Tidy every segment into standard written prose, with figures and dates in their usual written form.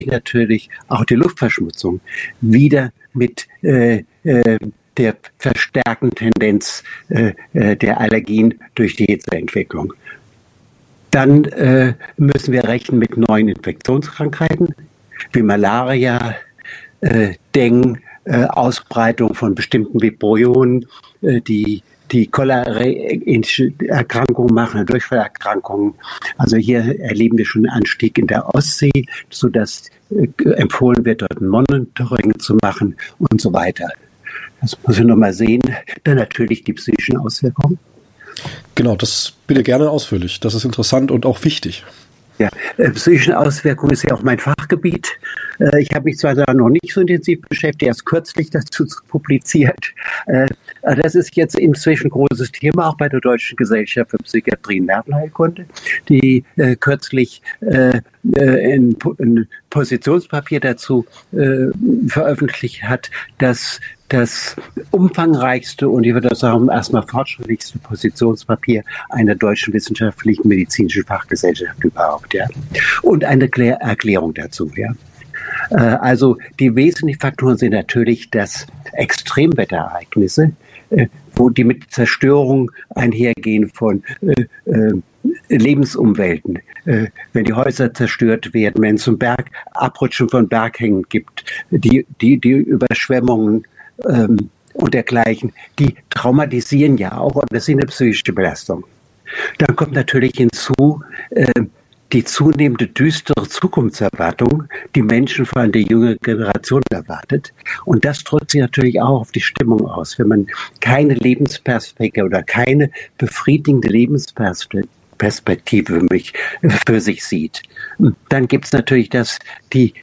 natürlich auch die Luftverschmutzung wieder mit der verstärkten Tendenz der Allergien durch die Hitzeentwicklung. Dann müssen wir rechnen mit neuen Infektionskrankheiten wie Malaria, Dengue, Ausbreitung von bestimmten Vibrionen, die Cholera-Erkrankungen machen, Durchfallerkrankungen. Also hier erleben wir schon einen Anstieg in der Ostsee, sodass empfohlen wird, dort ein Monitoring zu machen und so weiter. Das muss ich nochmal sehen. Dann natürlich die psychischen Auswirkungen. Genau, das bitte gerne ausführlich. Das ist interessant und auch wichtig. Ja, psychischen Auswirkungen ist ja auch mein Fachgebiet. Ich habe mich zwar da noch nicht so intensiv beschäftigt, erst kürzlich dazu publiziert. Das ist jetzt inzwischen ein großes Thema, auch bei der Deutschen Gesellschaft für Psychiatrie und Nervenheilkunde, die kürzlich ein Positionspapier dazu veröffentlicht hat, dass das umfangreichste und ich würde sagen erstmal fortschrittlichste Positionspapier einer deutschen wissenschaftlichen medizinischen Fachgesellschaft überhaupt, ja. Und eine Erklärung dazu, ja. Also die wesentlichen Faktoren sind natürlich, dass Extremwetterereignisse, wo die mit Zerstörung einhergehen von Lebensumwelten, wenn die Häuser zerstört werden, wenn es zum Abrutschen von Berghängen gibt, die Überschwemmungen und dergleichen, die traumatisieren ja auch und das ist eine psychische Belastung. Dann kommt natürlich hinzu die zunehmende düstere Zukunftserwartung, die Menschen, vor allem die junge Generation, erwartet. Und das drückt sich natürlich auch auf die Stimmung aus. Wenn man keine Lebensperspektive oder keine befriedigende Lebensperspektive für sich sieht, dann gibt es natürlich die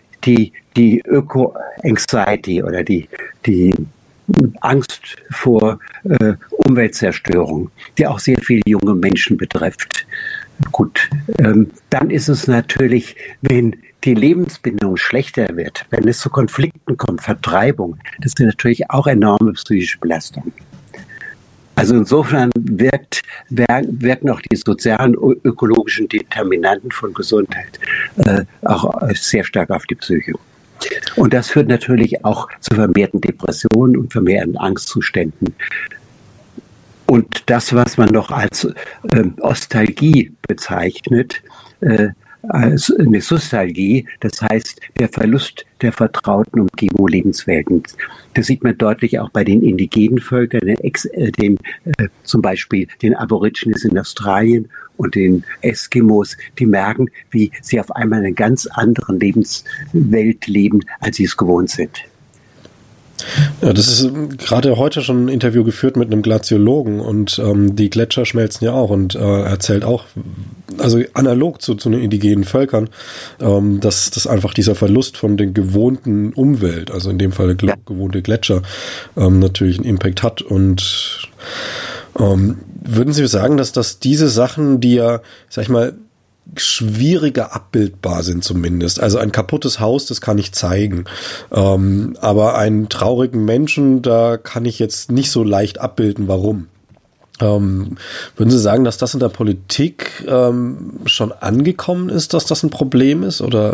Öko-Anxiety oder die Angst vor Umweltzerstörung, die auch sehr viele junge Menschen betrifft. Gut, dann ist es natürlich, wenn die Lebensbindung schlechter wird, wenn es zu Konflikten kommt, Vertreibung, das ist natürlich auch enorme psychische Belastung. Also insofern wirken auch die sozialen, ökologischen Determinanten von Gesundheit auch sehr stark auf die Psyche. Und das führt natürlich auch zu vermehrten Depressionen und vermehrten Angstzuständen. Und das, was man noch als Ostalgie bezeichnet, als eine Sustalgie, das heißt der Verlust der vertrauten Umgebung, Lebenswelten. Das sieht man deutlich auch bei den indigenen Völkern, zum Beispiel den Aborigines in Australien und den Eskimos, die merken, wie sie auf einmal in einer ganz anderen Lebenswelt leben, als sie es gewohnt sind. Ja, das ist gerade heute schon ein Interview geführt mit einem Glaziologen und die Gletscher schmelzen ja auch und er erzählt auch, also analog zu den indigenen Völkern, dass das einfach dieser Verlust von der gewohnten Umwelt, also in dem Fall gewohnte Gletscher, natürlich einen Impact hat. Und würden Sie sagen, dass diese Sachen, die ja, sag ich mal, schwieriger abbildbar sind zumindest. Also ein kaputtes Haus, das kann ich zeigen. Aber einen traurigen Menschen, da kann ich jetzt nicht so leicht abbilden, warum. Würden Sie sagen, dass das in der Politik schon angekommen ist, dass das ein Problem ist? Oder?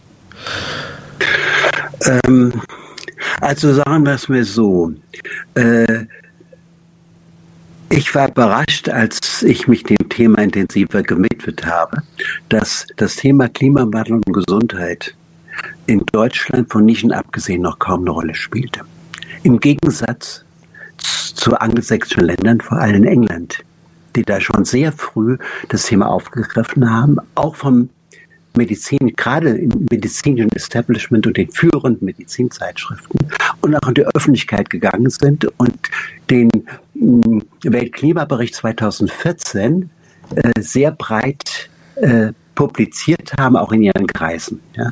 Also sagen wir es mir so. Ich war überrascht, als ich mich dem Thema intensiver gewidmet habe, dass das Thema Klimawandel und Gesundheit in Deutschland von Nischen abgesehen noch kaum eine Rolle spielte. Im Gegensatz zu angelsächsischen Ländern, vor allem in England, die da schon sehr früh das Thema aufgegriffen haben, auch vom Medizin, gerade im medizinischen Establishment und den führenden Medizinzeitschriften und auch in die Öffentlichkeit gegangen sind und den Weltklimabericht 2014 sehr breit publiziert haben, auch in ihren Kreisen. Ja.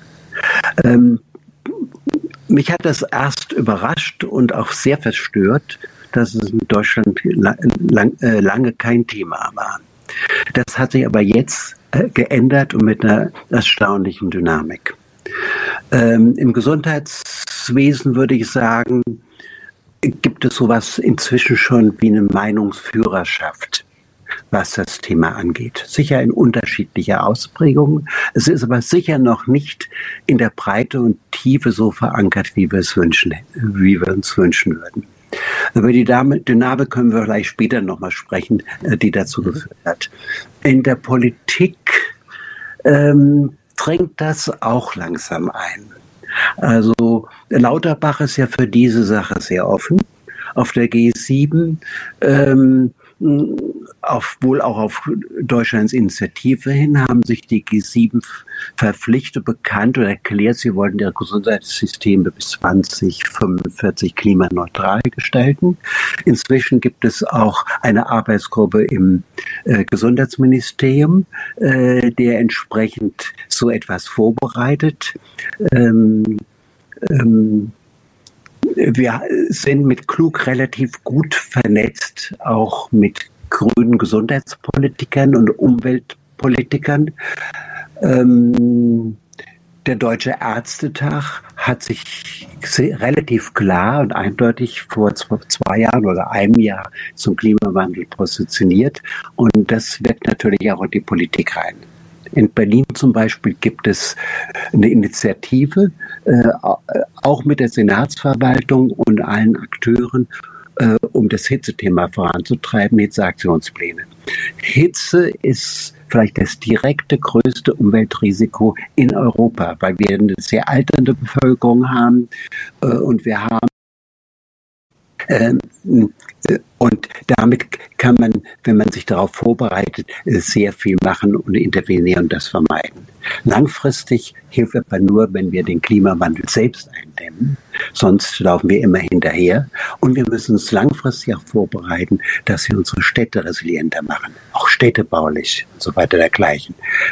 Mich hat das erst überrascht und auch sehr verstört, dass es in Deutschland lange kein Thema war. Das hat sich aber jetzt geändert und mit einer erstaunlichen Dynamik. Im Gesundheitswesen würde ich sagen, gibt es sowas inzwischen schon wie eine Meinungsführerschaft. was das Thema angeht. Sicher in unterschiedlicher Ausprägung. Es ist aber sicher noch nicht in der Breite und Tiefe so verankert, wie wir uns wünschen würden. Über die Dynamik können wir vielleicht später nochmal sprechen, die dazu geführt hat. In der Politik drängt das auch langsam ein. Also Lauterbach ist ja für diese Sache sehr offen. Auf der G7, wohl auch auf Deutschlands Initiative hin, haben sich die G7 verpflichtet, bekannt oder erklärt, sie wollten ihre Gesundheitssysteme bis 2045 klimaneutral gestalten. Inzwischen gibt es auch eine Arbeitsgruppe im Gesundheitsministerium, der entsprechend so etwas vorbereitet. Wir sind mit Klug relativ gut vernetzt, auch mit grünen Gesundheitspolitikern und Umweltpolitikern. Der Deutsche Ärztetag hat sich relativ klar und eindeutig vor 2 Jahren oder einem Jahr zum Klimawandel positioniert. Und das wirkt natürlich auch in die Politik rein. In Berlin zum Beispiel gibt es eine Initiative, auch mit der Senatsverwaltung und allen Akteuren, um das Hitzethema voranzutreiben, Hitzeaktionspläne. Hitze ist vielleicht das direkte größte Umweltrisiko in Europa, weil wir eine sehr alternde Bevölkerung haben und wir haben und damit kann man, wenn man sich darauf vorbereitet, sehr viel machen und intervenieren und das vermeiden. Langfristig hilft aber nur, wenn wir den Klimawandel selbst eindämmen. Sonst laufen wir immer hinterher. Und wir müssen uns langfristig auch vorbereiten, dass wir unsere Städte resilienter machen. Auch städtebaulich und so weiter dergleichen.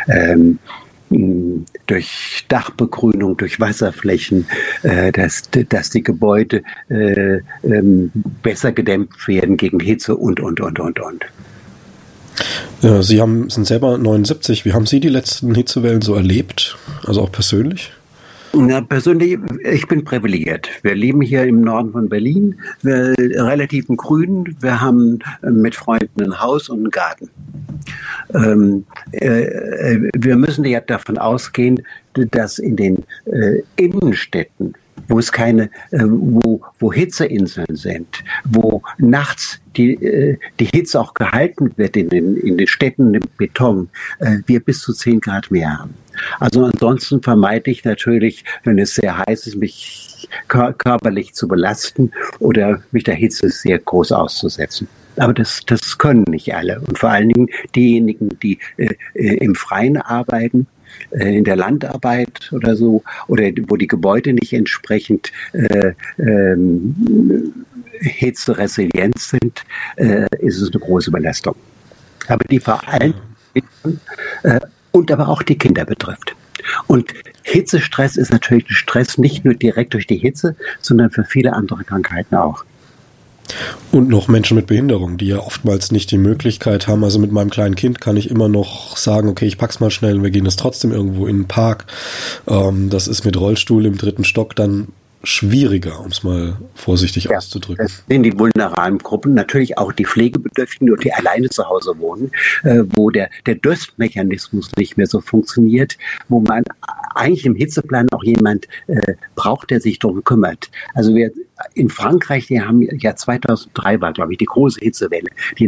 Durch Dachbegrünung, durch Wasserflächen, dass die Gebäude besser gedämmt werden gegen Hitze und. Ja, Sie sind selber 79. Wie haben Sie die letzten Hitzewellen so erlebt? Also auch persönlich? Na, persönlich, ich bin privilegiert. Wir leben hier im Norden von Berlin, wir relativ im Grünen. Wir haben mit Freunden ein Haus und einen Garten. Wir müssen ja davon ausgehen, dass in den Innenstädten, wo es wo Hitzeinseln sind, wo nachts die Hitze auch gehalten wird in den Städten im Beton, wir bis zu 10 Grad mehr haben. Also ansonsten vermeide ich natürlich, wenn es sehr heiß ist, mich körperlich zu belasten oder mich der Hitze sehr groß auszusetzen. Aber das können nicht alle. Und vor allen Dingen diejenigen, die im Freien arbeiten, in der Landarbeit oder so, oder wo die Gebäude nicht entsprechend hitzeresilient sind, ist es eine große Belastung. Aber die vor allem und aber auch die Kinder betrifft. Und Hitzestress ist natürlich ein Stress nicht nur direkt durch die Hitze, sondern für viele andere Krankheiten auch. Und noch Menschen mit Behinderung, die ja oftmals nicht die Möglichkeit haben. Also mit meinem kleinen Kind kann ich immer noch sagen, okay, ich pack's mal schnell und wir gehen jetzt trotzdem irgendwo in den Park. Das ist mit Rollstuhl im 3. Stock dann schwieriger, um es mal vorsichtig auszudrücken. Das sind die vulnerablen Gruppen, natürlich auch die Pflegebedürftigen und die alleine zu Hause wohnen, wo der Durstmechanismus nicht mehr so funktioniert, wo man eigentlich im Hitzeplan auch jemand braucht, der sich darum kümmert. Also wir in Frankreich, die haben ja 2003 war, glaube ich, die große Hitzewelle, die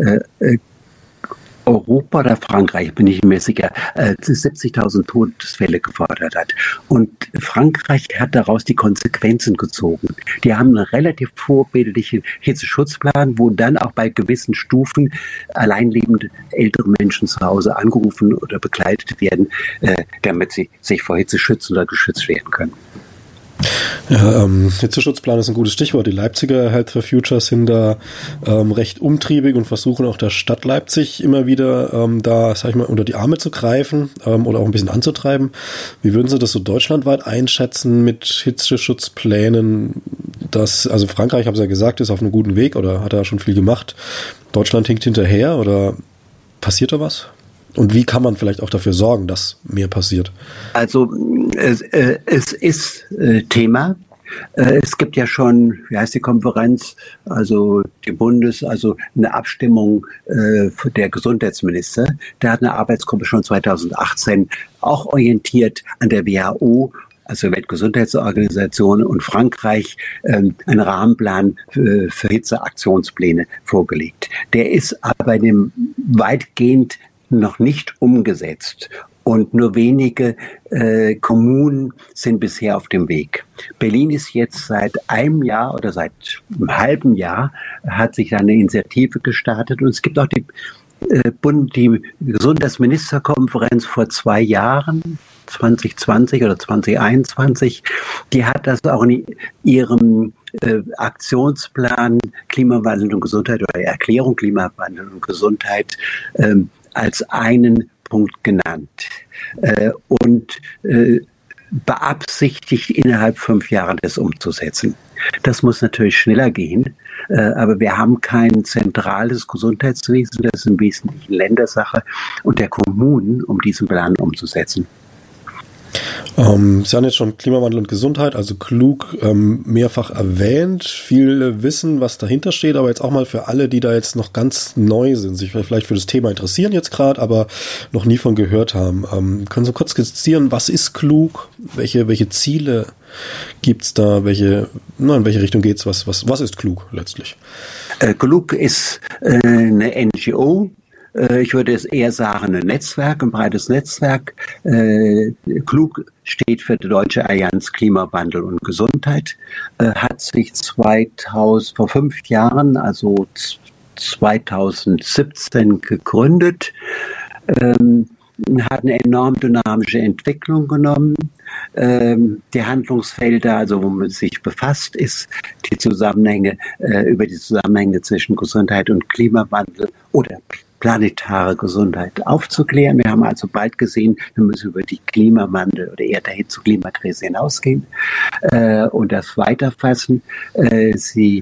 Europa oder Frankreich, bin ich mir sicher, 70.000 Todesfälle gefordert hat. Und Frankreich hat daraus die Konsequenzen gezogen. Die haben einen relativ vorbildlichen Hitzeschutzplan, wo dann auch bei gewissen Stufen alleinlebende ältere Menschen zu Hause angerufen oder begleitet werden, damit sie sich vor Hitze schützen oder geschützt werden können. Ja, Hitzeschutzplan ist ein gutes Stichwort. Die Leipziger Health for Future sind da recht umtriebig und versuchen auch der Stadt Leipzig immer wieder da, sag ich mal, unter die Arme zu greifen oder auch ein bisschen anzutreiben. Wie würden Sie das so deutschlandweit einschätzen mit Hitzeschutzplänen? Also Frankreich, haben Sie ja gesagt, ist auf einem guten Weg oder hat da schon viel gemacht. Deutschland hinkt hinterher oder passiert da was? Und wie kann man vielleicht auch dafür sorgen, dass mehr passiert? Also es ist Thema. Es gibt ja schon, wie heißt die Konferenz, also also eine Abstimmung der Gesundheitsminister. Da hat eine Arbeitsgruppe schon 2018 auch orientiert an der WHO, also Weltgesundheitsorganisation und Frankreich, einen Rahmenplan für Hitzeaktionspläne vorgelegt. Der ist aber weitgehend noch nicht umgesetzt. Und nur wenige Kommunen sind bisher auf dem Weg. Berlin ist jetzt seit einem Jahr oder seit einem halben Jahr, hat sich eine Initiative gestartet. Und es gibt auch die Gesundheitsministerkonferenz vor 2 Jahren, 2020 oder 2021, die hat das auch in ihrem Aktionsplan Klimawandel und Gesundheit oder Erklärung Klimawandel und Gesundheit als einen Punkt genannt und beabsichtigt, innerhalb 5 Jahre das umzusetzen. Das muss natürlich schneller gehen, aber wir haben kein zentrales Gesundheitswesen, das ist im Wesentlichen Ländersache und der Kommunen, um diesen Plan umzusetzen. Sie haben jetzt schon Klimawandel und Gesundheit, also klug, mehrfach erwähnt, viel Wissen, was dahinter steht, aber jetzt auch mal für alle, die da jetzt noch ganz neu sind, sich vielleicht für das Thema interessieren jetzt gerade, aber noch nie von gehört haben. Können Sie kurz skizzieren, was ist klug, welche Ziele gibt's da, in welche Richtung geht's, was ist klug letztlich? Klug ist eine NGO. Ich würde es eher sagen, ein Netzwerk, ein breites Netzwerk. Klug steht für die Deutsche Allianz Klimawandel und Gesundheit, hat sich vor 5 Jahren, also 2017 gegründet, hat eine enorm dynamische Entwicklung genommen. Die Handlungsfelder, also wo man sich befasst, ist über die Zusammenhänge zwischen Gesundheit und Klimawandel oder planetare Gesundheit aufzuklären. Wir haben also bald gesehen, wir müssen über die Klimawandel oder eher dahin zur Klimakrise hinausgehen und das weiterfassen. Sie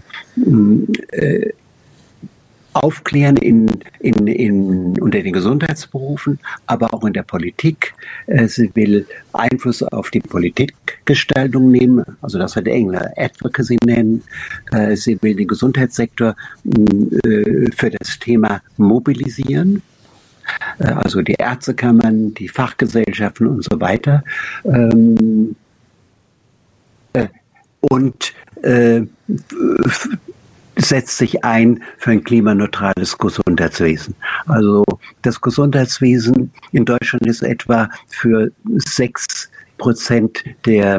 aufklären unter den Gesundheitsberufen, aber auch in der Politik. Sie will Einfluss auf die Politikgestaltung nehmen, also das wir der Engländer Advocacy nennen. Sie will den Gesundheitssektor für das Thema mobilisieren, also die Ärztekammern, die Fachgesellschaften und so weiter. Und setzt sich ein für ein klimaneutrales Gesundheitswesen. Also das Gesundheitswesen in Deutschland ist etwa für 6% der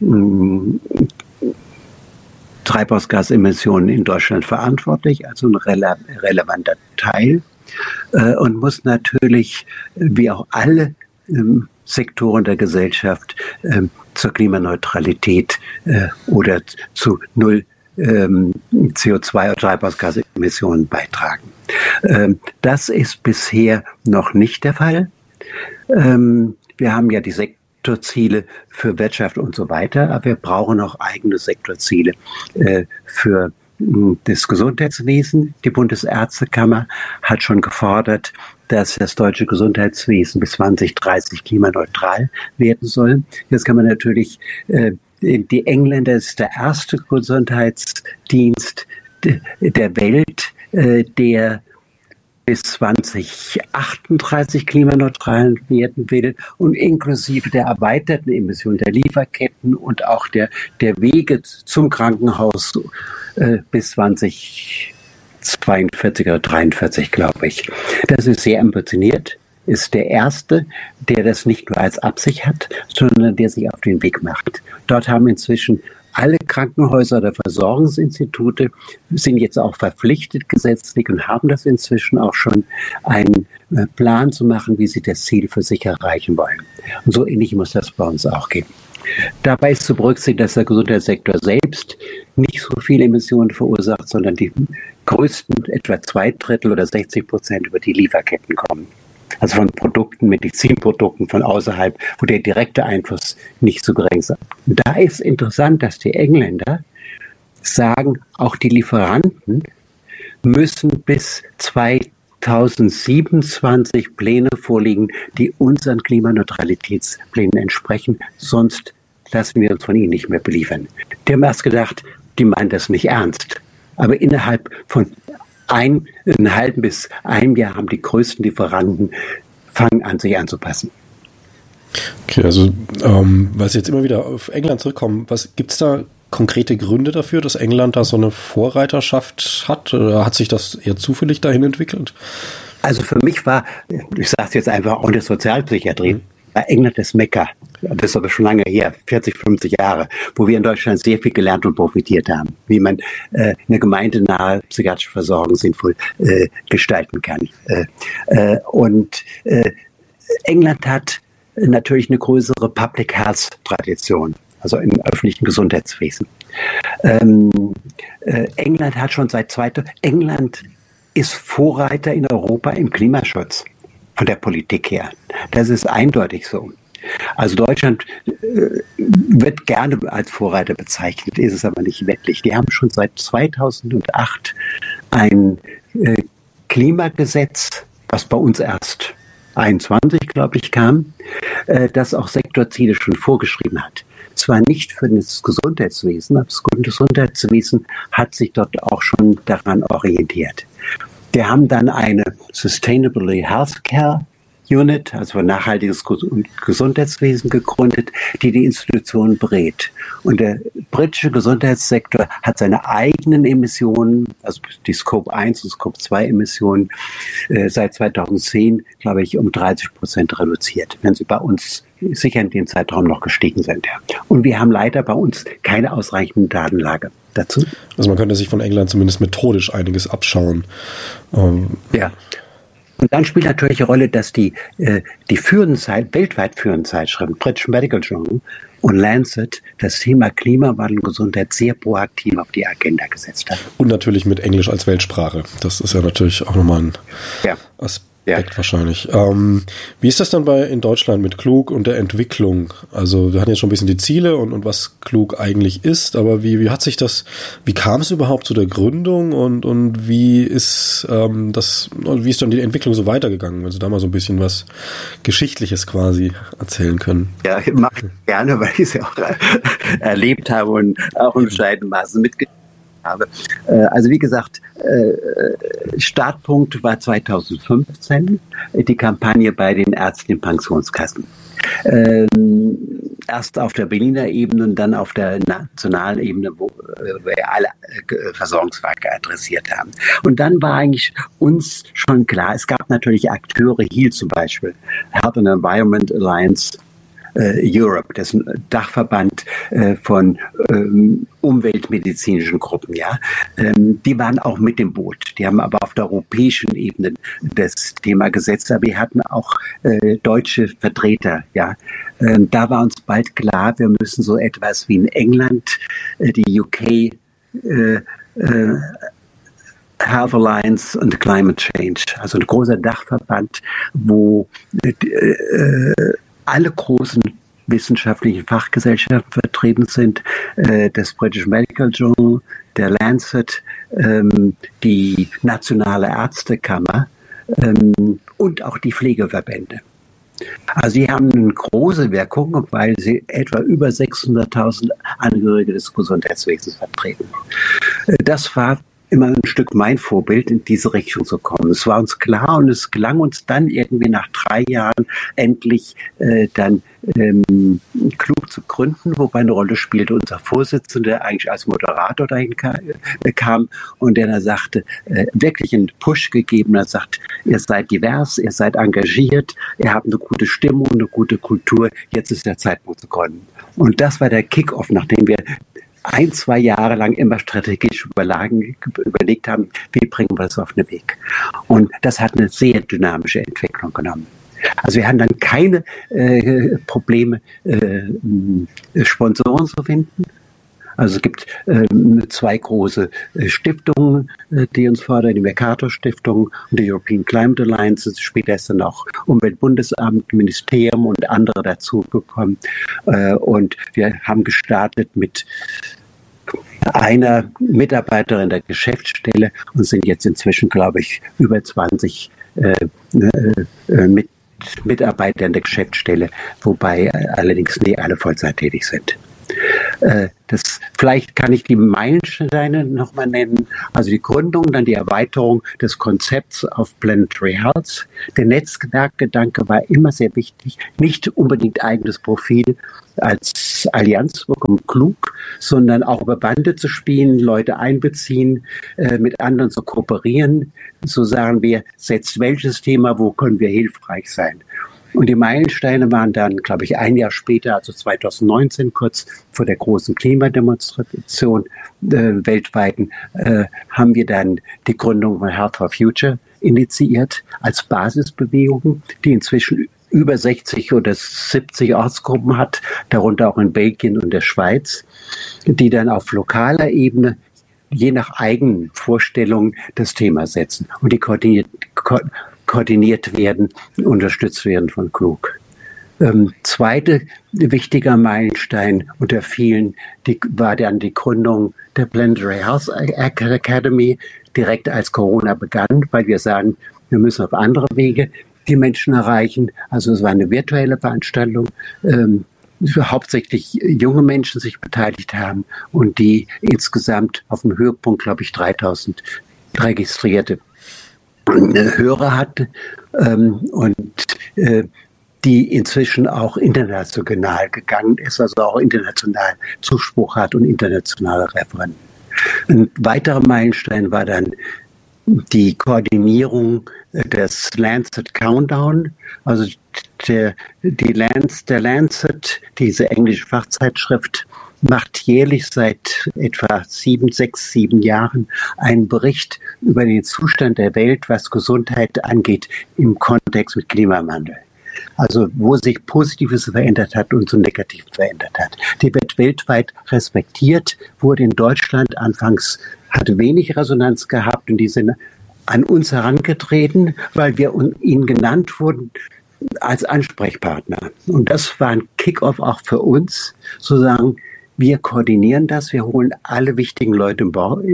Treibhausgasemissionen in Deutschland verantwortlich, also ein relevanter Teil und muss natürlich, wie auch alle Sektoren der Gesellschaft, zur Klimaneutralität oder zu Null CO2 oder Treibhausgasemissionen beitragen. Das ist bisher noch nicht der Fall. Wir haben ja die Sektorziele für Wirtschaft und so weiter, aber wir brauchen auch eigene Sektorziele für das Gesundheitswesen. Die Bundesärztekammer hat schon gefordert, dass das deutsche Gesundheitswesen bis 2030 klimaneutral werden soll. Jetzt kann man natürlich die Engländer ist der erste Gesundheitsdienst der Welt, der bis 2038 klimaneutral werden will und inklusive der erweiterten Emissionen der Lieferketten und auch der Wege zum Krankenhaus bis 2042 oder 43, glaube ich. Das ist sehr ambitioniert. Ist der erste, der das nicht nur als Absicht hat, sondern der sich auf den Weg macht. Dort haben inzwischen alle Krankenhäuser oder Versorgungsinstitute sind jetzt auch verpflichtet gesetzlich und haben das inzwischen auch schon, einen Plan zu machen, wie sie das Ziel für sich erreichen wollen. Und so ähnlich muss das bei uns auch gehen. Dabei ist zu berücksichtigen, dass der Gesundheitssektor selbst nicht so viele Emissionen verursacht, sondern die größten, etwa 2/3 oder 60% über die Lieferketten kommen. Also von Produkten, Medizinprodukten von außerhalb, wo der direkte Einfluss nicht so gering ist. Da ist interessant, dass die Engländer sagen, auch die Lieferanten müssen bis 2027 Pläne vorlegen, die unseren Klimaneutralitätsplänen entsprechen. Sonst lassen wir uns von ihnen nicht mehr beliefern. Die haben erst gedacht, die meinen das nicht ernst. Aber innerhalb von einem halben bis einem Jahr haben die größten Lieferanten fangen an, sich anzupassen. Okay, also weil Sie jetzt immer wieder auf England zurückkommen, gibt es da konkrete Gründe dafür, dass England da so eine Vorreiterschaft hat? Oder hat sich das eher zufällig dahin entwickelt? Also für mich war, ich sage es jetzt einfach, auch in der Sozialpsychiatrie, war England das Mekka. Das ist aber schon lange her, 40, 50 Jahre, wo wir in Deutschland sehr viel gelernt und profitiert haben, wie man eine gemeindenahe psychiatrische Versorgung sinnvoll gestalten kann. England hat natürlich eine größere Public Health Tradition, also im öffentlichen Gesundheitswesen. England hat schon England ist Vorreiter in Europa im Klimaschutz von der Politik her. Das ist eindeutig so. Also Deutschland wird gerne als Vorreiter bezeichnet, ist es aber nicht wirklich. Die haben schon seit 2008 ein Klimagesetz, was bei uns erst 21, glaube ich, kam, das auch Sektorziele schon vorgeschrieben hat. Zwar nicht für das Gesundheitswesen, aber das Gesundheitswesen hat sich dort auch schon daran orientiert. Wir haben dann eine Sustainable Healthcare Unit, also ein nachhaltiges Gesundheitswesen gegründet, die Institutionen berät. Und der britische Gesundheitssektor hat seine eigenen Emissionen, also die Scope 1 und Scope 2 Emissionen, seit 2010, glaube ich, um 30% reduziert, wenn sie bei uns sicher in dem Zeitraum noch gestiegen sind. Ja. Und wir haben leider bei uns keine ausreichende Datenlage dazu. Also man könnte sich von England zumindest methodisch einiges abschauen. Ja. Und dann spielt natürlich eine Rolle, dass die weltweit führenden Zeitschriften, British Medical Journal und Lancet, das Thema Klimawandel und Gesundheit sehr proaktiv auf die Agenda gesetzt haben. Und natürlich mit Englisch als Weltsprache. Das ist ja natürlich auch nochmal ein Aspekt wahrscheinlich. Wie ist das dann in Deutschland mit Klug und der Entwicklung? Also wir hatten jetzt schon ein bisschen die Ziele und was Klug eigentlich ist, aber wie kam es überhaupt zu der Gründung und wie ist dann die Entwicklung so weitergegangen? Also da mal so ein bisschen was Geschichtliches quasi erzählen können. Ja, mache ich gerne, weil ich es ja auch erlebt habe und auch in bescheidenen Maßen mitgekriegt habe. Also wie gesagt, Startpunkt war 2015, die Kampagne bei den Ärzten in Pensionskassen. Erst auf der Berliner Ebene und dann auf der nationalen Ebene, wo wir alle Versorgungswerke adressiert haben. Und dann war eigentlich uns schon klar, es gab natürlich Akteure, HEAL zum Beispiel, Health and Environment Alliance Europe, das ist ein Dachverband von umweltmedizinischen Gruppen, ja. Die waren auch mit im Boot. Die haben aber auf der europäischen Ebene das Thema gesetzt, aber wir hatten auch deutsche Vertreter, ja. Da war uns bald klar, wir müssen so etwas wie in England, die UK Health Alliance und Climate Change, also ein großer Dachverband, wo alle großen wissenschaftlichen Fachgesellschaften vertreten sind, das British Medical Journal, der Lancet, die Nationale Ärztekammer und auch die Pflegeverbände. Also sie haben eine große Wirkung, weil sie etwa über 600.000 Angehörige des Gesundheitswesens vertreten. Das war immer ein Stück mein Vorbild, in diese Richtung zu kommen. Es war uns klar und es gelang uns dann irgendwie nach 3 Jahren endlich Klug zu gründen, wobei eine Rolle spielte unser Vorsitzender, der eigentlich als Moderator dahin kam und der da sagte, wirklich einen Push gegeben, er sagt, ihr seid divers, ihr seid engagiert, ihr habt eine gute Stimmung, eine gute Kultur, jetzt ist der Zeitpunkt zu gründen. Und das war der Kick-off, nachdem wir 1-2 Jahre lang immer strategisch überlegt haben, wie bringen wir das auf den Weg. Und das hat eine sehr dynamische Entwicklung genommen. Also wir haben dann keine Probleme, Sponsoren zu finden. Also es gibt 2 große Stiftungen, die uns fördern, die Mercator-Stiftung und die European Climate Alliance. Später ist dann auch Umweltbundesamt, Ministerium und andere dazugekommen. Und wir haben gestartet mit einer Mitarbeiterin der Geschäftsstelle und sind jetzt inzwischen, glaube ich, über 20 Mitarbeiter in der Geschäftsstelle, wobei allerdings nie alle Vollzeit tätig sind. Vielleicht kann ich die Meilensteine nochmal nennen. Also die Gründung, dann die Erweiterung des Konzepts auf Planetary Health. Der Netzwerkgedanke war immer sehr wichtig. Nicht unbedingt eigenes Profil als Allianzwirkung klug, sondern auch über Bande zu spielen, Leute einbeziehen, mit anderen zu kooperieren. So sagen wir, setzt welches Thema, wo können wir hilfreich sein. Und die Meilensteine waren dann, glaube ich, ein Jahr später, also 2019, kurz vor der großen Klimademonstration weltweiten, haben wir dann die Gründung von Health for Future initiiert als Basisbewegung, die inzwischen über 60 oder 70 Ortsgruppen hat, darunter auch in Belgien und der Schweiz, die dann auf lokaler Ebene je nach eigenen Vorstellungen das Thema setzen. Und die koordiniert werden, unterstützt werden von Klug. Zweiter wichtiger Meilenstein unter vielen war dann die Gründung der Planetary Health Academy, direkt als Corona begann, weil wir sagen, wir müssen auf andere Wege die Menschen erreichen. Also es war eine virtuelle Veranstaltung, für hauptsächlich junge Menschen sich beteiligt haben und die insgesamt auf dem Höhepunkt, glaube ich, 3000 registrierte Hörer hatte und die inzwischen auch international gegangen ist, also auch international Zuspruch hat und internationale Referenten. Ein weiterer Meilenstein war dann die Koordinierung des Lancet Countdown, also der Lancet, diese englische Fachzeitschrift, macht jährlich seit etwa 7 Jahren einen Bericht über den Zustand der Welt, was Gesundheit angeht, im Kontext mit Klimawandel. Also wo sich Positives verändert hat und so Negatives verändert hat. Die wird weltweit respektiert, wurde in Deutschland anfangs, hatte wenig Resonanz gehabt und die sind an uns herangetreten, weil wir ihnen genannt wurden als Ansprechpartner. Und das war ein Kick-off auch für uns, zu sagen, wir koordinieren das, wir holen alle wichtigen Leute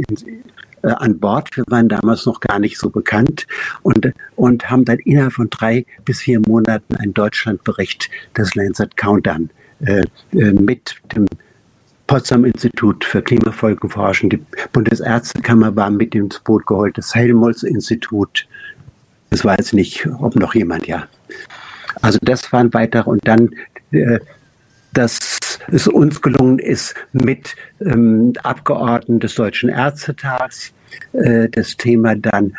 an Bord. Wir waren damals noch gar nicht so bekannt und haben dann innerhalb von 3 bis 4 Monaten einen Deutschlandbericht des Lancet Countdown mit dem Potsdam Institut für Klimafolgenforschung, die Bundesärztekammer war mit ins Boot geholt, das Helmholtz-Institut, das weiß nicht, ob noch jemand, ja. Also das waren weitere und dann dass es uns gelungen ist, mit Abgeordneten des Deutschen Ärztetags das Thema dann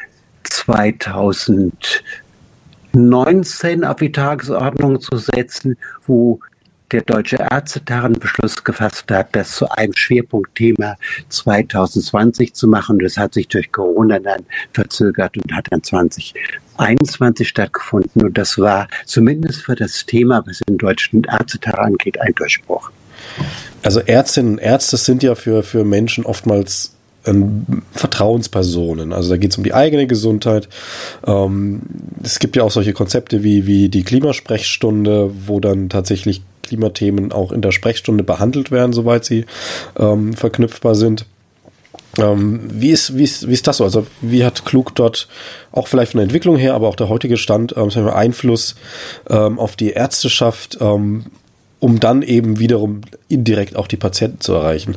2019 auf die Tagesordnung zu setzen, wo der Deutsche Ärztetag einen Beschluss gefasst hat, das zu einem Schwerpunktthema 2020 zu machen. Das hat sich durch Corona dann verzögert und hat dann 2021 stattgefunden. Und das war zumindest für das Thema, was den Deutschen Ärztetag angeht, ein Durchbruch. Also Ärztinnen und Ärzte sind ja für Menschen oftmals Vertrauenspersonen. Also da geht es um die eigene Gesundheit. Es gibt ja auch solche Konzepte wie die Klimasprechstunde, wo dann tatsächlich Klimathemen auch in der Sprechstunde behandelt werden, soweit sie verknüpfbar sind. Wie ist das so? Also wie hat Klug dort auch vielleicht von der Entwicklung her, aber auch der heutige Stand Einfluss auf die Ärzteschaft, um dann eben wiederum indirekt auch die Patienten zu erreichen?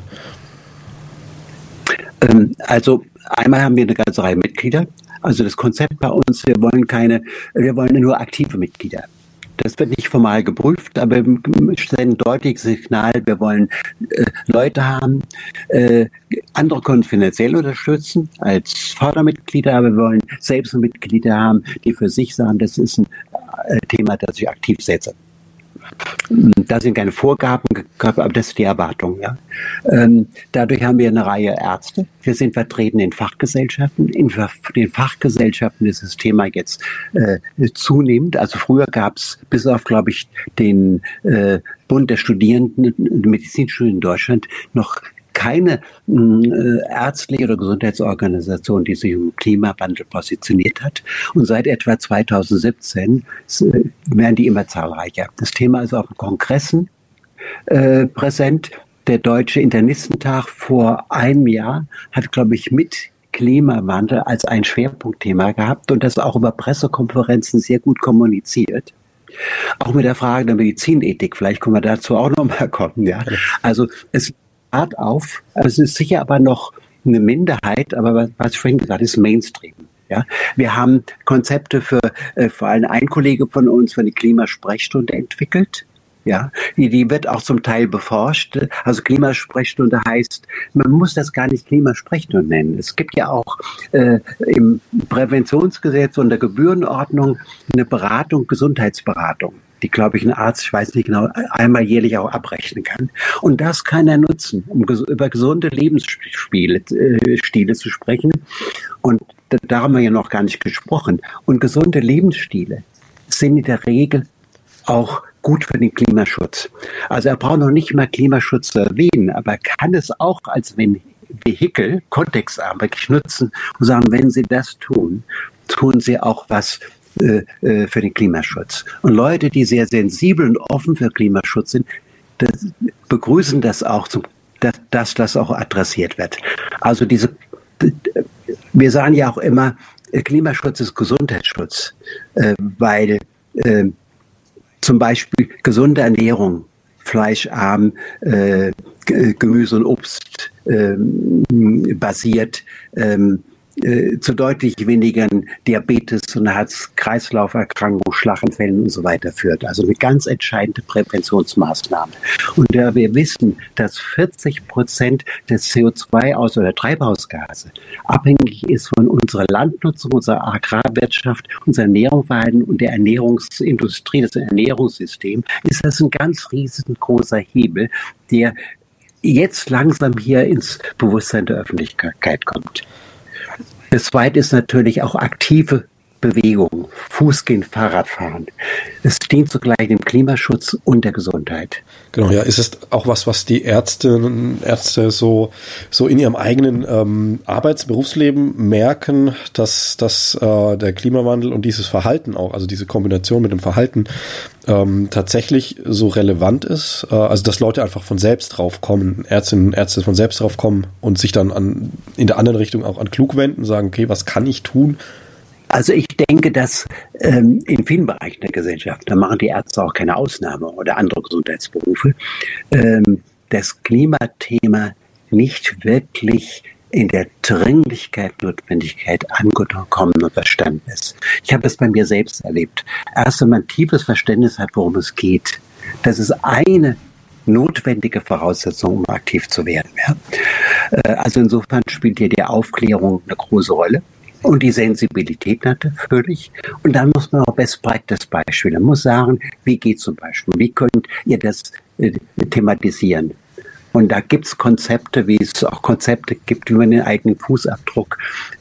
Also einmal haben wir eine ganze Reihe Mitglieder. Also das Konzept bei uns, wir wollen nur aktive Mitglieder. Das wird nicht formal geprüft, aber wir stellen ein deutliches Signal, wir wollen Leute haben, andere können finanziell unterstützen als Fördermitglieder, aber wir wollen selbst Mitglieder haben, die für sich sagen, das ist ein Thema, das ich aktiv setze. Da sind keine Vorgaben, aber das ist die Erwartung. Ja. Dadurch haben wir eine Reihe Ärzte. Wir sind vertreten in Fachgesellschaften. In den Fachgesellschaften ist das Thema jetzt zunehmend. Also früher gab es bis auf, glaube ich, den Bund der Studierenden Medizinstudien in Deutschland noch keine ärztliche oder Gesundheitsorganisation, die sich im Klimawandel positioniert hat. Und seit etwa 2017 werden die immer zahlreicher. Das Thema ist auf den Kongressen präsent. Der Deutsche Internistentag vor einem Jahr hat, glaube ich, mit Klimawandel als ein Schwerpunktthema gehabt und das auch über Pressekonferenzen sehr gut kommuniziert. Auch mit der Frage der Medizinethik, vielleicht können wir dazu auch nochmal kommen, ja. Also es hört auf, es ist sicher aber noch eine Minderheit, aber was ich vorhin gesagt habe, ist Mainstream. Ja, wir haben Konzepte für vor allem ein Kollege von uns für eine Klimasprechstunde entwickelt. Ja, die wird auch zum Teil beforscht. Also Klimasprechstunde heißt, man muss das gar nicht Klimasprechstunde nennen. Es gibt ja auch im Präventionsgesetz und der Gebührenordnung eine Beratung, Gesundheitsberatung, die, glaube ich, ein Arzt, ich weiß nicht genau, einmal jährlich auch abrechnen kann. Und das kann er nutzen, um über gesunde Lebensstile zu sprechen. Und da haben wir ja noch gar nicht gesprochen. Und gesunde Lebensstile sind in der Regel auch gut für den Klimaschutz. Also er braucht noch nicht mal Klimaschutz zu erwähnen, aber er kann es auch als Vehikel, kontextarm wirklich nutzen und sagen, wenn Sie das tun, tun Sie auch was für den Klimaschutz. Und Leute, die sehr sensibel und offen für Klimaschutz sind, begrüßen das auch, dass das auch adressiert wird. Also wir sagen ja auch immer, Klimaschutz ist Gesundheitsschutz, weil zum Beispiel gesunde Ernährung, fleischarm, Gemüse und Obst basiert, zu deutlich weniger Diabetes und Herz-Kreislauf-Erkrankungen, Schlaganfällen und so weiter führt. Also eine ganz entscheidende Präventionsmaßnahme. Und da wir wissen, dass 40% des CO2 oder Treibhausgase abhängig ist von unserer Landnutzung, unserer Agrarwirtschaft, unser Ernährungsverhalten und der Ernährungsindustrie, das Ernährungssystem, ist das ein ganz riesengroßer Hebel, der jetzt langsam hier ins Bewusstsein der Öffentlichkeit kommt. Das Zweite ist natürlich auch aktive Bewegung, Fußgehen, Fahrradfahren. Es dient zugleich dem Klimaschutz und der Gesundheit. Genau, ja, ist es auch was die Ärzte so in ihrem eigenen Berufsleben merken, dass der Klimawandel und dieses Verhalten auch, also diese Kombination mit dem Verhalten tatsächlich so relevant ist, also dass Leute einfach von selbst drauf kommen, Ärztinnen und Ärzte von selbst drauf kommen und sich dann in der anderen Richtung auch an klug wenden, sagen, okay, was kann ich tun? Also ich denke, dass in vielen Bereichen der Gesellschaft, da machen die Ärzte auch keine Ausnahme oder andere Gesundheitsberufe, das Klimathema nicht wirklich in der Dringlichkeit, Notwendigkeit angekommen und verstanden ist. Ich habe das bei mir selbst erlebt. Erst wenn man ein tiefes Verständnis hat, worum es geht, das ist eine notwendige Voraussetzung, um aktiv zu werden. Ja? Also insofern spielt hier die Aufklärung eine große Rolle. Und die Sensibilität natürlich. Und dann muss man auch Best Practice Beispiele. Man muss sagen, wie geht zum Beispiel? Wie könnt ihr das thematisieren? Und da gibt es Konzepte, wie es auch Konzepte gibt, wie man den eigenen Fußabdruck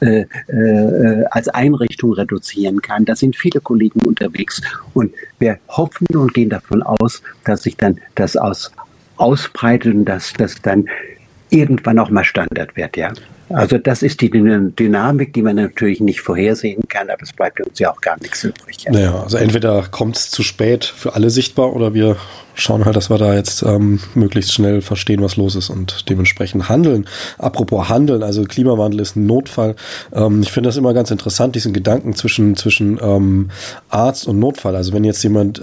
als Einrichtung reduzieren kann. Da sind viele Kollegen unterwegs. Und wir hoffen und gehen davon aus, dass sich dann das ausbreitet und dass das dann irgendwann auch mal Standard wird, ja. Also das ist die Dynamik, die man natürlich nicht vorhersehen kann, aber es bleibt uns ja auch gar nichts übrig. Ja. Naja, also entweder kommt es zu spät für alle sichtbar oder wir schauen halt, dass wir da jetzt möglichst schnell verstehen, was los ist und dementsprechend handeln. Apropos Handeln, also Klimawandel ist ein Notfall. Ich finde das immer ganz interessant, diesen Gedanken zwischen Arzt und Notfall. Also wenn jetzt jemand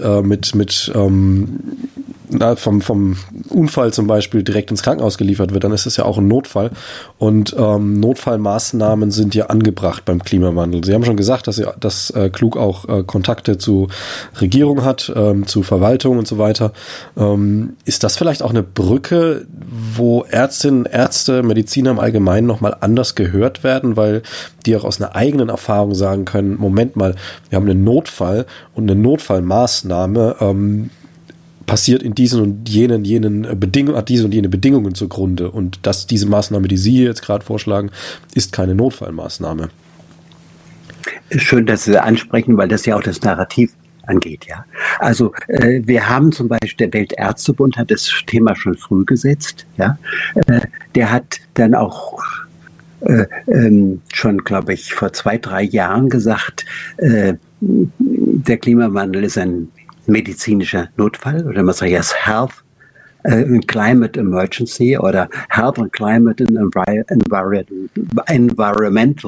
vom Unfall zum Beispiel direkt ins Krankenhaus geliefert wird, dann ist es ja auch ein Notfall. Und Notfallmaßnahmen sind ja angebracht beim Klimawandel. Sie haben schon gesagt, dass Klug auch Kontakte zu Regierung hat, zu Verwaltung und so weiter. Ist das vielleicht auch eine Brücke, wo Ärztinnen, Ärzte, Mediziner im Allgemeinen nochmal anders gehört werden, weil die auch aus einer eigenen Erfahrung sagen können, Moment mal, wir haben einen Notfall und eine Notfallmaßnahme passiert in diesen und jenen Bedingungen, hat diese und jene Bedingungen zugrunde. Und diese Maßnahme, die Sie jetzt gerade vorschlagen, ist keine Notfallmaßnahme. Schön, dass Sie ansprechen, weil das ja auch das Narrativ angeht, ja. Also wir haben zum Beispiel, der Weltärztebund hat das Thema schon früh gesetzt, ja. Der hat dann auch schon, glaube ich, vor 2-3 Jahren gesagt, der Klimawandel ist ein medizinischer Notfall, oder man sagt jetzt Health and Climate Emergency oder Health and Climate and Environmental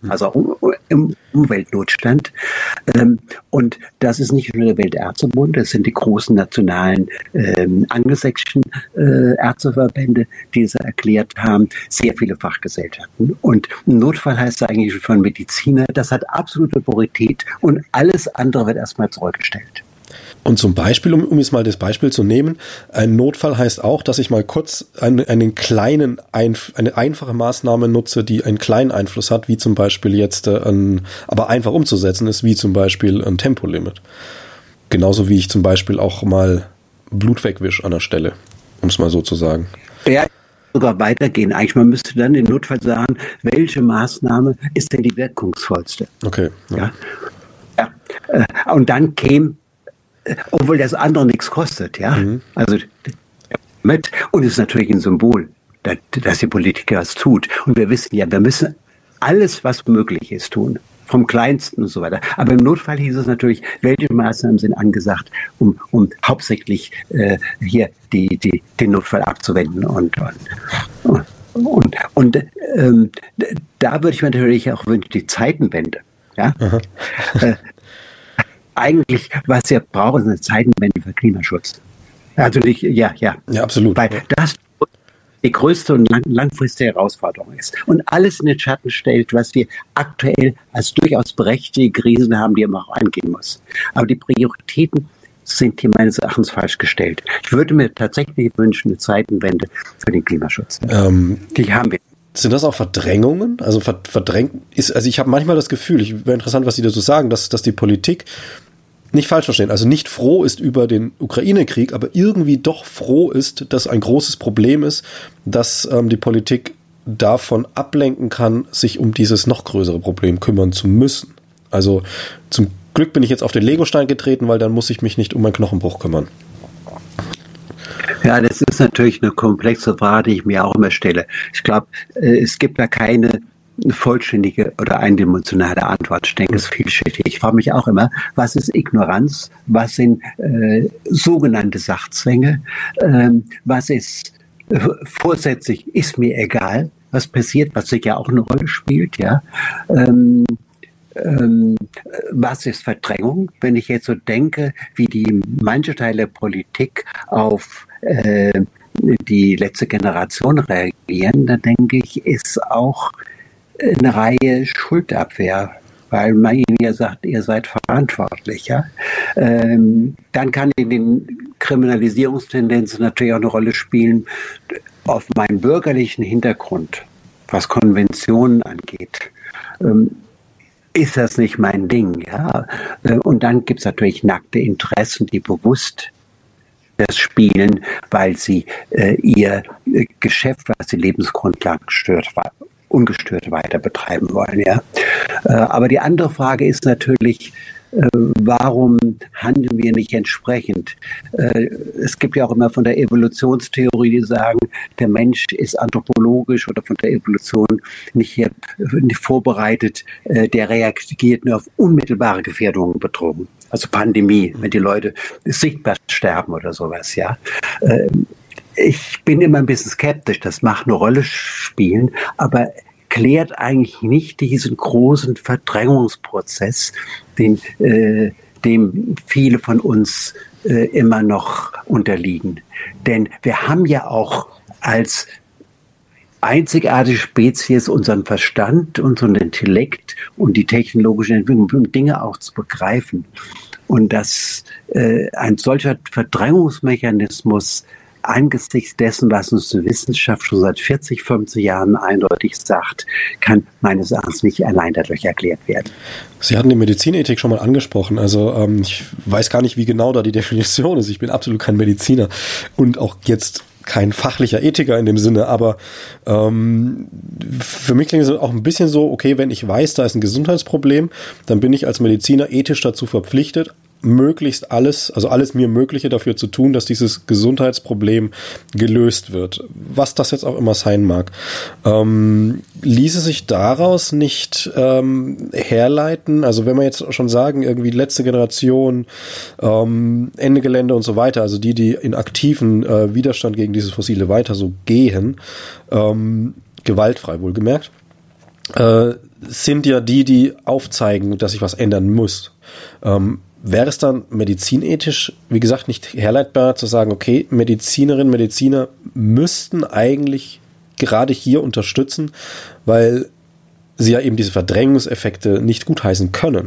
also im Umweltnotstand. Und das ist nicht nur der Weltärztebund, das sind die großen nationalen angelsächsischen Ärzteverbände, die es erklärt haben, sehr viele Fachgesellschaften. Und ein Notfall heißt eigentlich für einen Mediziner, das hat absolute Priorität und alles andere wird erstmal zurückgestellt. Und zum Beispiel, um jetzt mal das Beispiel zu nehmen, ein Notfall heißt auch, dass ich mal kurz eine einfache Maßnahme nutze, die einen kleinen Einfluss hat, wie zum Beispiel jetzt, aber einfach umzusetzen ist, wie zum Beispiel ein Tempolimit. Genauso wie ich zum Beispiel auch mal Blut wegwische an der Stelle, um es mal so zu sagen. Ja, sogar weitergehen. Eigentlich, man müsste dann im Notfall sagen, welche Maßnahme ist denn die wirkungsvollste? Okay. Ja. Und dann käme, obwohl das andere nichts kostet, ja. Also und es ist natürlich ein Symbol, dass die Politiker es tut. Und wir wissen ja, wir müssen alles, was möglich ist, tun. Vom Kleinsten und so weiter. Aber im Notfall hieß es natürlich, welche Maßnahmen sind angesagt, um hauptsächlich hier den Notfall abzuwenden. Und da würde ich mir natürlich auch wünschen, die Zeitenwende. Ja? Eigentlich, was wir brauchen, ist eine Zeitenwende für Klimaschutz. Also nicht, ja, absolut. Weil das die größte und langfristige Herausforderung ist. Und alles in den Schatten stellt, was wir aktuell als durchaus berechtigte Krisen haben, die man auch angehen muss. Aber die Prioritäten sind hier meines Erachtens falsch gestellt. Ich würde mir tatsächlich wünschen, eine Zeitenwende für den Klimaschutz. Die haben wir. Sind das auch Verdrängungen? Also also ich habe manchmal das Gefühl, wäre interessant, was Sie dazu sagen, dass die Politik, nicht falsch verstehen, also nicht froh ist über den Ukraine-Krieg, aber irgendwie doch froh ist, dass ein großes Problem ist, dass die Politik davon ablenken kann, sich um dieses noch größere Problem kümmern zu müssen. Also zum Glück bin ich jetzt auf den Legostein getreten, weil dann muss ich mich nicht um meinen Knochenbruch kümmern. Ja, das ist natürlich eine komplexe Frage, die ich mir auch immer stelle. Ich glaube, es gibt da keine vollständige oder eindimensionale Antwort. Ich denke, es ist vielschichtig. Ich frage mich auch immer, was ist Ignoranz? Was sind sogenannte Sachzwänge? Was ist vorsätzlich, ist mir egal, was passiert, was sich ja auch eine Rolle spielt, ja. Was ist Verdrängung? Wenn ich jetzt so denke, wie die manche Teile der Politik auf die letzte Generation reagieren, dann denke ich, ist auch eine Reihe Schuldabwehr, weil man ihnen ja sagt, ihr seid verantwortlich. Ja? Dann kann in den Kriminalisierungstendenzen natürlich auch eine Rolle spielen, auf meinen bürgerlichen Hintergrund, was Konventionen angeht. Ist das nicht mein Ding? Ja? Und dann gibt es natürlich nackte Interessen, die bewusst das spielen, weil sie ihr Geschäft, was die Lebensgrundlagen ungestört weiter betreiben wollen. Ja? Aber die andere Frage ist natürlich, warum handeln wir nicht entsprechend? Es gibt ja auch immer von der Evolutionstheorie, die sagen, der Mensch ist anthropologisch oder von der Evolution nicht vorbereitet, der reagiert nur auf unmittelbare Gefährdungen, Bedrohungen. Also Pandemie, wenn die Leute sichtbar sterben oder sowas, ja. Ich bin immer ein bisschen skeptisch, das mag eine Rolle spielen, aber klärt eigentlich nicht diesen großen Verdrängungsprozess, dem viele von uns immer noch unterliegen. Denn wir haben ja auch als einzigartige Spezies unseren Verstand, unseren Intellekt und die technologische Entwicklung, um Dinge auch zu begreifen. Und dass ein solcher Verdrängungsmechanismus angesichts dessen, was uns die Wissenschaft schon seit 40, 50 Jahren eindeutig sagt, kann meines Erachtens nicht allein dadurch erklärt werden. Sie hatten die Medizinethik schon mal angesprochen. Also ich weiß gar nicht, wie genau da die Definition ist. Ich bin absolut kein Mediziner und auch jetzt kein fachlicher Ethiker in dem Sinne, aber für mich klingt es auch ein bisschen so, okay, wenn ich weiß, da ist ein Gesundheitsproblem, dann bin ich als Mediziner ethisch dazu verpflichtet, möglichst alles mir Mögliche dafür zu tun, dass dieses Gesundheitsproblem gelöst wird. Was das jetzt auch immer sein mag. Ließe sich daraus nicht herleiten, also wenn wir jetzt schon sagen, irgendwie letzte Generation, Ende Gelände und so weiter, also die in aktiven Widerstand gegen dieses Fossile weiter so gehen, gewaltfrei wohlgemerkt, sind ja die aufzeigen, dass sich was ändern muss. Wäre es dann medizinethisch, wie gesagt, nicht herleitbar zu sagen, okay, Medizinerinnen, Mediziner müssten eigentlich gerade hier unterstützen, weil sie ja eben diese Verdrängungseffekte nicht gutheißen können?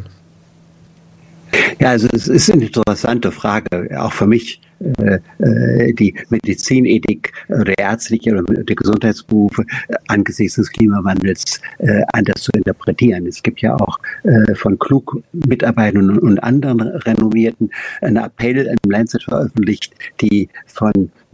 Ja, also es ist eine interessante Frage, auch für mich, die Medizinethik oder ärztliche oder der Gesundheitsberufe angesichts des Klimawandels anders zu interpretieren. Es gibt ja auch von Klug-Mitarbeitern und anderen Renommierten einen Appell im Lancet veröffentlicht, die von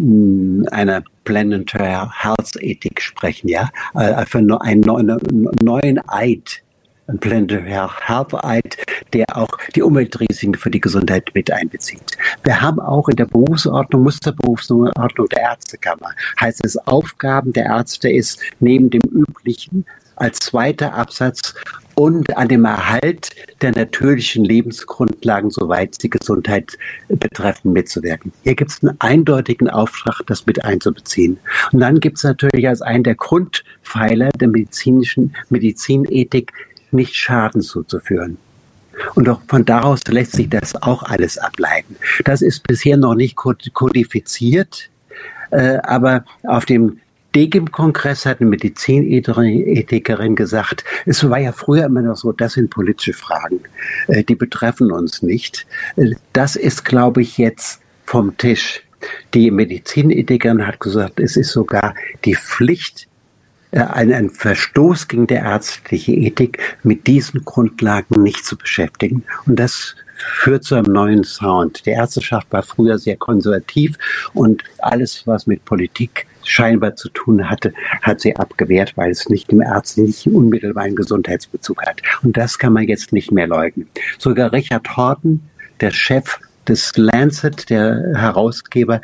einer Planetary Health Ethik sprechen, ja, für einen neuen Eid. Ein Planetary Health Eid, der auch die Umweltrisiken für die Gesundheit mit einbezieht. Wir haben auch in der Berufsordnung, Musterberufsordnung der Ärztekammer, heißt es, Aufgaben der Ärzte ist neben dem üblichen als zweiter Absatz und an dem Erhalt der natürlichen Lebensgrundlagen, soweit sie Gesundheit betreffen, mitzuwirken. Hier gibt es einen eindeutigen Auftrag, das mit einzubeziehen. Und dann gibt es natürlich als einen der Grundpfeiler der Medizinethik nicht Schaden zuzuführen. Und auch von daraus lässt sich das auch alles ableiten. Das ist bisher noch nicht kodifiziert, aber auf dem DGIM-Kongress hat eine Medizinethikerin gesagt, es war ja früher immer noch so, das sind politische Fragen, die betreffen uns nicht. Das ist, glaube ich, jetzt vom Tisch. Die Medizinethikerin hat gesagt, es ist sogar die Pflicht, ein Verstoß gegen die ärztliche Ethik, mit diesen Grundlagen nicht zu beschäftigen. Und das führt zu einem neuen Sound. Die Ärzteschaft war früher sehr konservativ und alles, was mit Politik scheinbar zu tun hatte, hat sie abgewehrt, weil es nicht im ärztlichen unmittelbaren Gesundheitsbezug hat. Und das kann man jetzt nicht mehr leugnen. Sogar Richard Horton, der Chef des Lancet, der Herausgeber,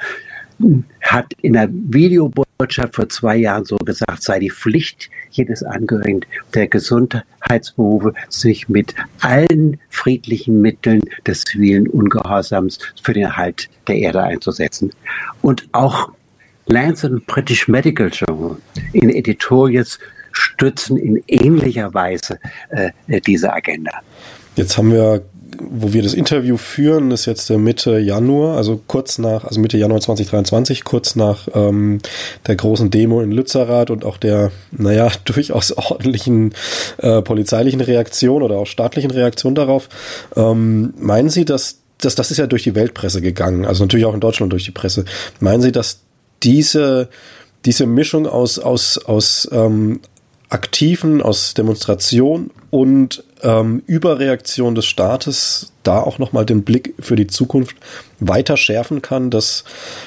hat in einer Videobotschaft vor 2 Jahren so gesagt, sei die Pflicht jedes Angehörigen der Gesundheitsberufe, sich mit allen friedlichen Mitteln des zivilen Ungehorsams für den Erhalt der Erde einzusetzen. Und auch Lancet und British Medical Journal in Editorials stützen in ähnlicher Weise diese Agenda. Jetzt haben wir, wo wir das Interview führen, ist jetzt Mitte Januar, also Mitte Januar 2023, kurz nach der großen Demo in Lützerath und auch der, durchaus ordentlichen polizeilichen Reaktion oder auch staatlichen Reaktion darauf. Meinen Sie, dass das ist ja durch die Weltpresse gegangen, also natürlich auch in Deutschland durch die Presse. Meinen Sie, dass diese Mischung aus Aktiven, aus Demonstration und Überreaktion des Staates da auch nochmal den Blick für die Zukunft weiter schärfen kann, dass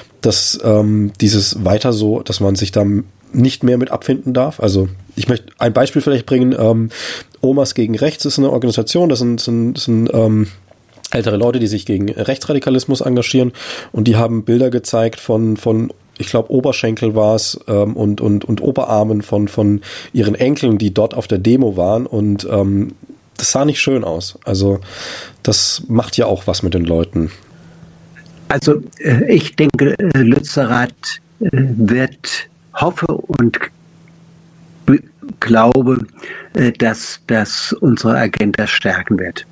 dieses weiter so, dass man sich da nicht mehr mit abfinden darf? Also ich möchte ein Beispiel vielleicht bringen. Omas gegen Rechts ist eine Organisation, das sind ältere Leute, die sich gegen Rechtsradikalismus engagieren, und die haben Bilder gezeigt von ich glaube, Oberschenkel war es und Oberarmen von ihren Enkeln, die dort auf der Demo waren, und das sah nicht schön aus. Also das macht ja auch was mit den Leuten. Also ich denke, Lützerath wird, hoffe und glaube, dass das unsere Agenda stärken wird.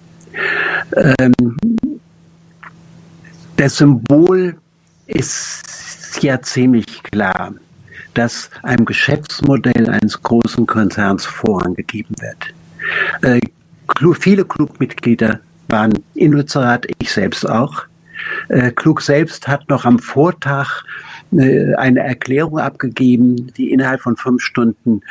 Das Symbol ist ja ziemlich klar, dass einem Geschäftsmodell eines großen Konzerns Vorrang gegeben wird. Viele Klug-Mitglieder waren in Lützerath, ich selbst auch. Klug selbst hat noch am Vortag eine Erklärung abgegeben, die innerhalb von 5 Stunden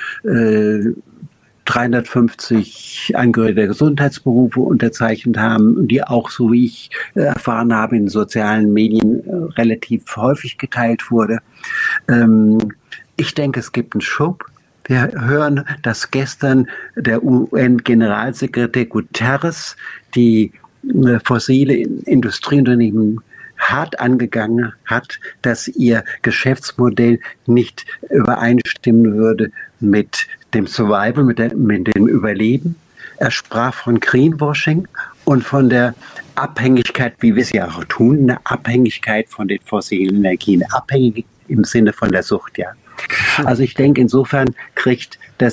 350 Angehörige der Gesundheitsberufe unterzeichnet haben und die auch, so wie ich erfahren habe, in sozialen Medien relativ häufig geteilt wurde. Ich denke, es gibt einen Schub. Wir hören, dass gestern der UN-Generalsekretär Guterres die fossile Industrieunternehmen hart angegangen hat, dass ihr Geschäftsmodell nicht übereinstimmen würde mit dem Survival, mit dem Überleben. Er sprach von Greenwashing und von der Abhängigkeit, wie wir es ja auch tun, eine Abhängigkeit von den fossilen Energien, abhängig im Sinne von der Sucht, ja. Also ich denke, insofern kriegt das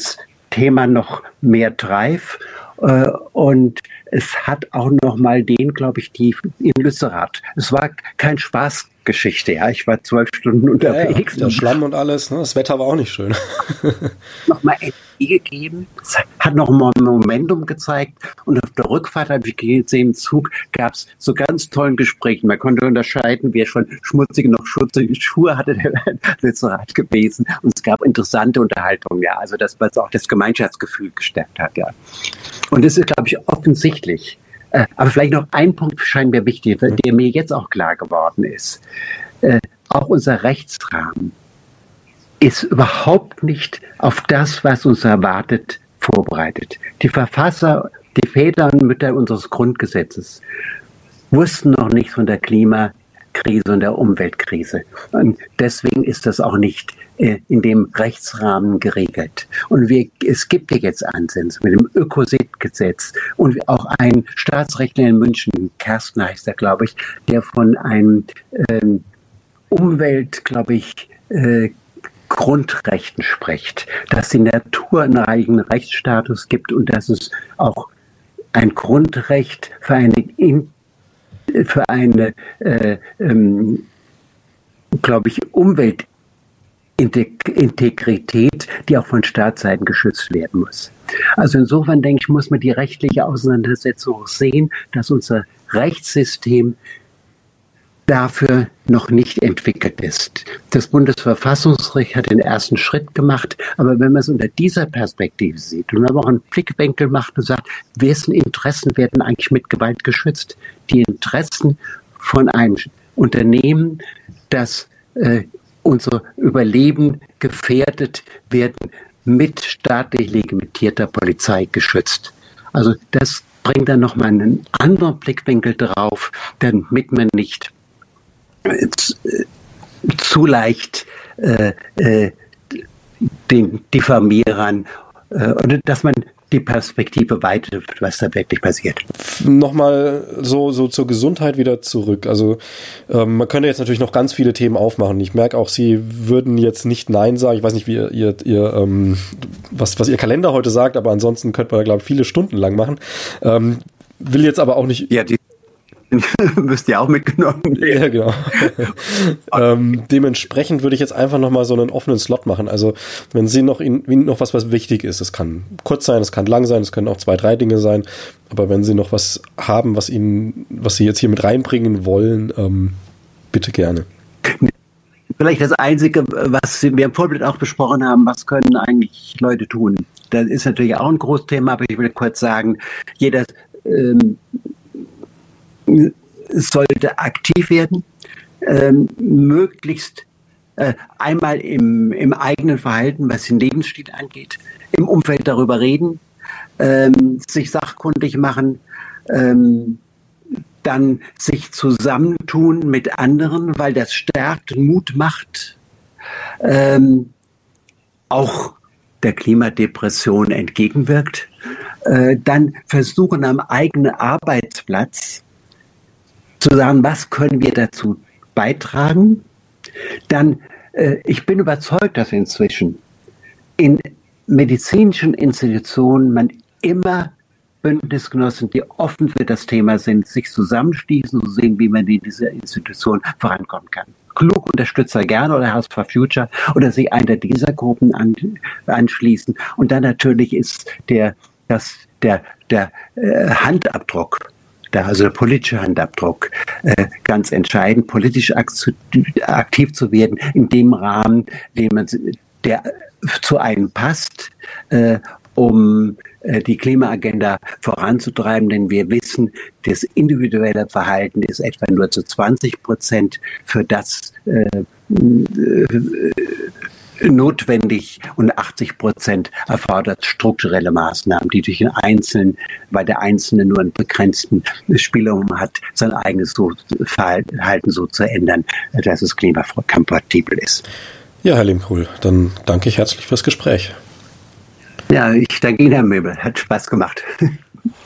Thema noch mehr Drive. Und es hat auch noch mal den, glaube ich, die in Lützerath. Es war kein Spaßgeschichte, ja. Ich war 12 Stunden unterwegs. Ja, der Schlamm und alles, ne? Das Wetter war auch nicht schön. Nochmal Energie gegeben. Es hat noch mal ein Momentum gezeigt. Und auf der Rückfahrt, habe ich gesehen, im Zug gab es so ganz tollen Gesprächen. Man konnte unterscheiden, wer schon schmutzige, noch schmutzige Schuhe hatte, der Lützerath gewesen. Und es gab interessante Unterhaltungen, ja. Also das, was auch das Gemeinschaftsgefühl gestärkt hat, ja. Und das ist, glaube ich, offensichtlich. Aber vielleicht noch ein Punkt scheint mir wichtig, der mir jetzt auch klar geworden ist. Auch unser Rechtsrahmen ist überhaupt nicht auf das, was uns erwartet, vorbereitet. Die Verfasser, die Väter und Mütter unseres Grundgesetzes wussten noch nichts von der Klimakrise und der Umweltkrise. Und deswegen ist das auch nicht in dem Rechtsrahmen geregelt. Und es gibt ja jetzt Ansätze mit dem Ökosid-Gesetz und auch ein Staatsrechtler in München, Kersten heißt er, glaube ich, der von einem Umwelt, glaube ich, Grundrechten spricht, dass die Natur einen eigenen Rechtsstatus gibt und dass es auch ein Grundrecht für eine glaube ich, Umweltintegrität, die auch von Staatsseiten geschützt werden muss. Also insofern, denke ich, muss man die rechtliche Auseinandersetzung sehen, dass unser Rechtssystem dafür noch nicht entwickelt ist. Das Bundesverfassungsgericht hat den ersten Schritt gemacht, aber wenn man es unter dieser Perspektive sieht und man auch einen Blickwinkel macht und sagt, wessen Interessen werden eigentlich mit Gewalt geschützt? Die Interessen von einem Unternehmen, das unser Überleben gefährdet, werden mit staatlich legitimierter Polizei geschützt. Also das bringt dann nochmal einen anderen Blickwinkel drauf, damit man nicht zu leicht den Diffamierern oder dass man die Perspektive weitet, was da wirklich passiert. Nochmal so zur Gesundheit wieder zurück. Also man könnte jetzt natürlich noch ganz viele Themen aufmachen. Ich merke auch, Sie würden jetzt nicht Nein sagen. Ich weiß nicht, wie was Ihr Kalender heute sagt, aber ansonsten könnte man da, glaube ich, viele Stunden lang machen. Will jetzt aber auch nicht... Ja, die müsst ihr auch mitgenommen werden. Ja, genau. Dementsprechend würde ich jetzt einfach nochmal so einen offenen Slot machen. Also wenn Sie noch was wichtig ist, es kann kurz sein, es kann lang sein, es können auch 2, 3 Dinge sein, aber wenn Sie noch was haben, was Sie jetzt hier mit reinbringen wollen, bitte gerne. Vielleicht das Einzige, was wir im Vorbild auch besprochen haben, was können eigentlich Leute tun? Das ist natürlich auch ein großes Thema, aber ich will kurz sagen, jeder sollte aktiv werden, möglichst einmal im eigenen Verhalten, was den Lebensstil angeht, im Umfeld darüber reden, sich sachkundig machen, dann sich zusammentun mit anderen, weil das stärkt und Mut macht, auch der Klimadepression entgegenwirkt, dann versuchen am eigenen Arbeitsplatz zu sagen, was können wir dazu beitragen. Dann, ich bin überzeugt, dass inzwischen in medizinischen Institutionen man immer Bündnisgenossen, die offen für das Thema sind, sich zusammenschließen und sehen, wie man in dieser Institution vorankommen kann. Klug Unterstützer gerne oder House for Future oder sich einer dieser Gruppen anschließen. Und dann natürlich ist der Handabdruck, also der politische Handabdruck, ganz entscheidend, politisch aktiv zu werden in dem Rahmen, der zu einem passt, um die Klimaagenda voranzutreiben, denn wir wissen, das individuelle Verhalten ist etwa nur zu 20% für das notwendig und 80% erfordert strukturelle Maßnahmen, die durch den Einzelnen, weil der Einzelne nur einen begrenzten Spielraum hat, sein eigenes Verhalten so zu ändern, dass es klimakompatibel ist. Ja, Herr Lehmkuhl, dann danke ich herzlich fürs Gespräch. Ja, ich danke Ihnen, Herr Möbel. Hat Spaß gemacht.